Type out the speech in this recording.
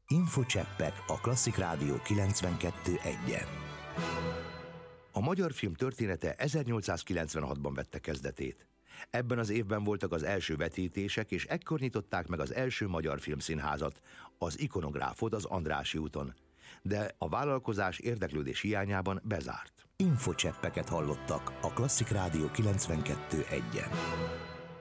Infocseppek a Klasszik Rádió 92.1-en. A magyar film története 1896-ban vette kezdetét. Ebben az évben voltak az első vetítések, és ekkor nyitották meg az első magyar filmszínházat, az Ikonográfot az Andrássy úton. De a vállalkozás érdeklődés hiányában bezárt. Infocseppeket hallottak a Klasszik Rádió 92.1-en.